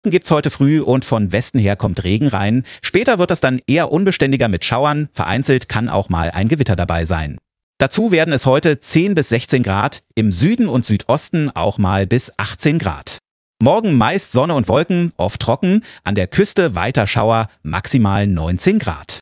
Gibt's heute früh und von Westen her kommt Regen rein. Später wird das dann eher unbeständiger mit Schauern. Vereinzelt kann auch mal ein Gewitter dabei sein. Dazu werden es heute 10 bis 16 Grad, im Süden und Südosten auch mal bis 18 Grad. Morgen meist Sonne und Wolken, oft trocken, an der Küste weiter Schauer, maximal 19 Grad.